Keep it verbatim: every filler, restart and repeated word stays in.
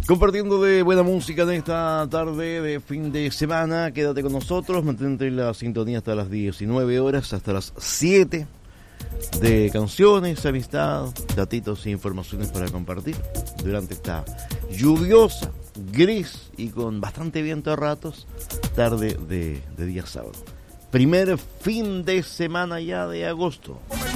Compartiendo de buena música en esta tarde de fin de semana. Quédate con nosotros, mantente en la sintonía hasta las diecinueve horas, hasta las siete, de canciones, amistad, datitos e informaciones para compartir durante esta lluviosa, gris y con bastante viento a ratos, tarde de, de día sábado. Primer fin de semana ya de agosto.